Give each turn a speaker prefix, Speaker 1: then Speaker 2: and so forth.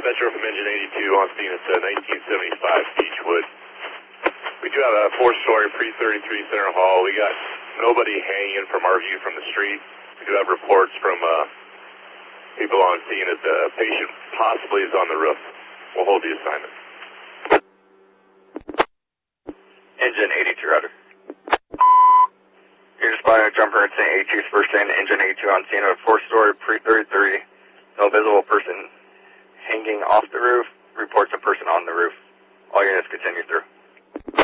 Speaker 1: Metro from Engine 82 on scene at 1975 Beechwood. We do have a 4-story pre-33 center hall. We got nobody hanging from our view from the street. We do have reports from people on scene that the patient possibly is on the roof. We'll hold the assignment.
Speaker 2: Engine 82 router. You're responding to jumper at St. 82's first in, Engine 82 on scene of a 4-story pre-33. No visible person hanging off the roof. Reports a person on the roof. All units continue through.